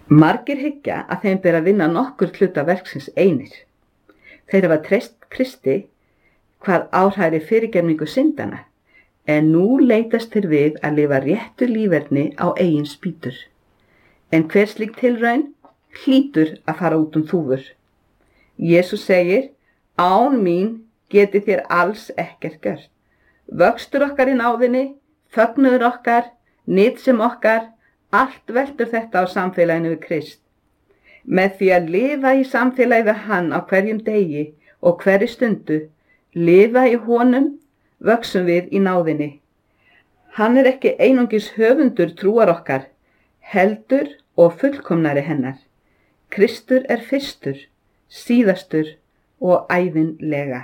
Margir hyggja að þeim ber að vinna nokkur hluta verksins einir. Þeir hafa treyst Kristi hvað áhræri fyrirgefningu syndana, en nú leitast þeir við að lifa réttu líferni á eigin spýtur. En hver slík tilraun hlýtur að fara út þúfur. Jesús segir, án mín getið þér alls ekkert gjört. Vöxtur okkar í náðinni, fögnuður okkar, nytsem okkar, allt veltur þetta á samfélaginu við Krist. Með því að lifa í samfélagi við hann á hverjum degi og hverri stundu, lifa í honum, vöxum við í náðinni. Hann er ekki einungis höfundur trúar okkar, heldur og fullkomnari hennar. Kristur er fyrstur, síðastur og ævinlega.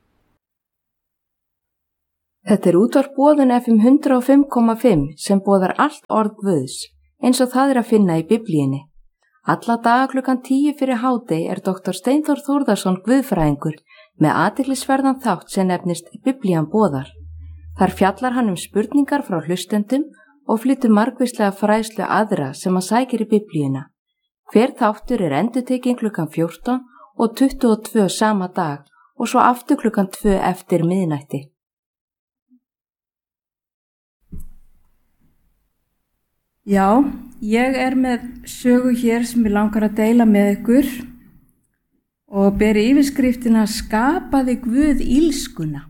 Þetta er útvarp Boðun FM 105,5 sem boðar allt orð Guðs, eins og það er að finna í Biblíunni. Alla daga klukkan 10 fyrir hádegi er Dr. Steinþór Þórðarsson guðfræðingur með athyglisverðan þátt sem nefnist Biblían boðar. Þar fjallar hann spurningar frá hlustendum og flytur margvíslega fræðslu aðra sem að sækir í Biblíuna. Hver þáttur er endurtekin klukkan 14 og 22 sama dag og svo aftur klukkan 2 eftir miðnætti. Já, ég er með sögu hér sem ég langar að deila með ykkur og beri yfirskriftina Skapaði Guð illskuna.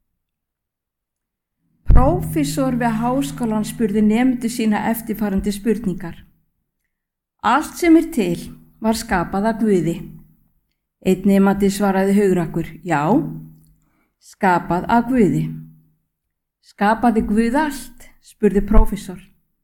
Prófessor við háskólann spurði nemendur sína eftirfarandi spurningar. Allt sem er til var skapað af Guði. Einn nemandi svaraði hugrakkur, já, skapað af Guði. Skapaði Guð allt, spurði prófessor.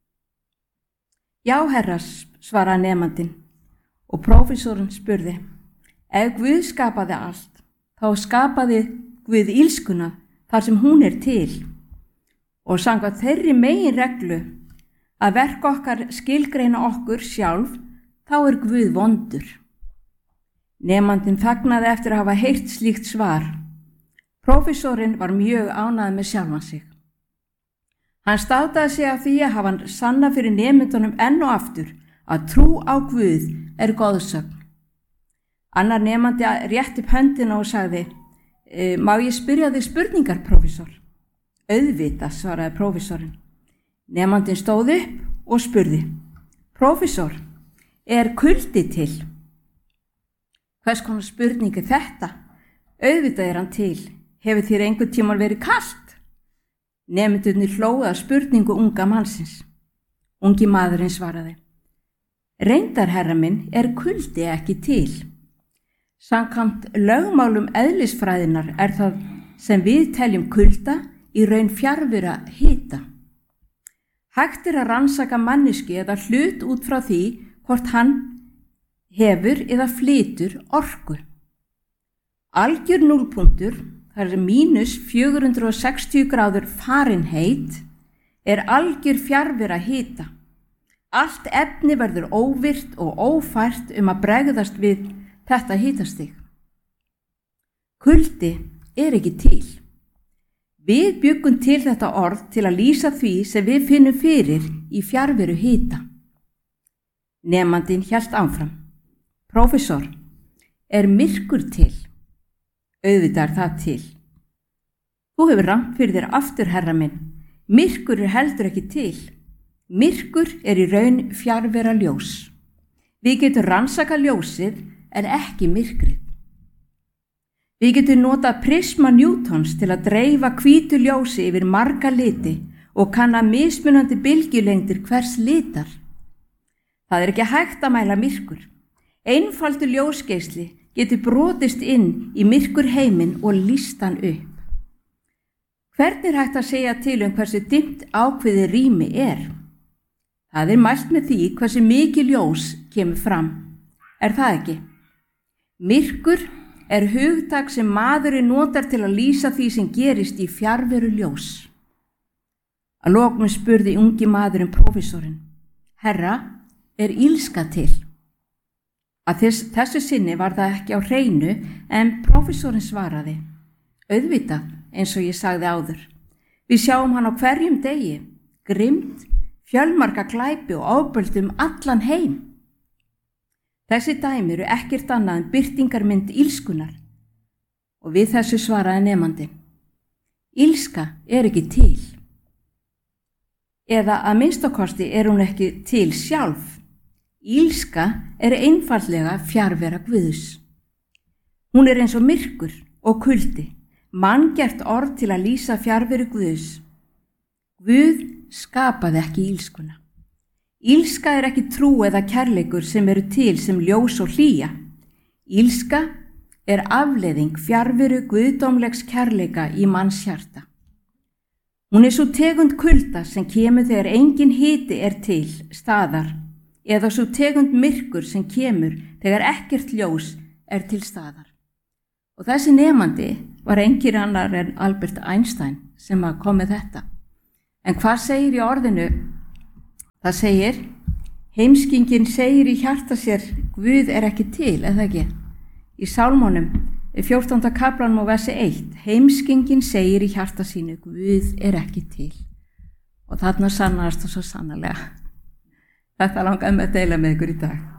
Já, herra, svaraði nemandinn og prófessorinn spurði, ef Guð skapaði allt, þá skapaði Guð illskuna þar sem hún er til. Og samkvæmt þeirri meginreglu að verk okkar skilgreina okkur sjálf, þá er Guð vondur. Nemandinn þagnaði eftir að hafa heyrt slíkt svar. Prófessorinn var mjög ánægður með sjálfan sig. Hann státaði sig af því að hafa hann sanna fyrir nemendunum enn og aftur að trú á Guð er goðsögn. Annar nemandi rétti upp höndina og sagði, má ég spyrja þig spurningar, prófessor? Auðvitað, svaraði prófessorinn. Nemandinn stóð upp og spurði, prófessor, er kuldi til? Hvers konar spurning er þetta? Auðvitað er hann til. Hefur þér einhvern tímann verið kalt? Nemendurnir hlógu að spurningu unga mannsins. Ungi maðurinn svaraði, reyndar, herra minn, er kuldi ekki til. Samkvæmt lögmálum eðlisfræðinnar er það sem við teljum kulda í raun fjarvera hita. Hægt er að rannsaka manneskju eða hlut út frá því hvort hann hefur eða flytur orku. Algjör núllpunktur, það er mínus 460 gráður Fahrenheit, er algjör fjarvera hita. Allt efni verður óvirkt og ófært að bregðast við þetta hitastig. Kuldi er ekki til. Við bjuggum til þetta orð til að lýsa því sem við finnum fyrir í fjarveru hita. Nemandinn hélt áfram. Prófessor, er myrkur til? Auðvitað er það til. Þú hefur rangt fyrir þér aftur, herra minn. Myrkur er heldur ekki til. Myrkur er í raun fjarvera ljós. Við getum rannsakað ljósið en ekki myrkrið. Við getum notað prisma Newtons til að dreifa hvítu ljósi yfir marga liti og kanna mismunandi bylgjulengdir hvers litar. Það er ekki hægt að mæla myrkur. Einfaldur ljósgeisli getur brotist inn í myrkur heiminn og lýst hann upp. Hvernig er hægt að segja til hversu dimmt ákveðið rými er? Það er mælt með því hversu mikið ljós kemur fram. Er það ekki? Myrkur er hugtak sem maðurinn notar til að lýsa því sem gerist í fjarveru ljós. Að lokum spurði ungi maðurinn prófessorinn, herra, er illska til? Að þessu sinni var það ekki á hreinu en prófessorinn svaraði, auðvitað eins og ég sagði áður. Við sjáum hann á hverjum degi, grimmd, fjölmarga glæpi og ofbeldi allan heim. Þessi dæmi eru ekkert annað en birtingarmynd ílskunar og við þessu svaraði nemandinn: Ílska er ekki til. Eða að minnstakosti er hún ekki til sjálf. Ílska er einfaldlega fjarvera Guðs. Hún er eins og myrkur og kuldi, manngert orð til að lýsa fjarveru Guðs. Guð skapaði ekki ílskuna. Ílska er ekki trú eða kærleikur sem eru til sem ljós og hlýja. Ílska er afleiðing fjarveru guðdómlegs kærleika í manns hjarta. Hún er svo tegund kulda sem kemur þegar engin hiti er til staðar, eða svo tegund myrkur sem kemur þegar ekkert ljós er til staðar. Og þessi nemandi var engin annar en Albert Einstein sem kom með þetta. En hvað segir í orðinu? Það segir: heimskingin segir í hjarta sér, Guð er ekki til, eða ekki? Í Sálmónum, 14. kaflanum og versi 1, heimskingin segir í hjarta sínu, Guð er ekki til. Og þarna sannast það svo sannarlega. Þetta langaði með að deila með ykkur í dag.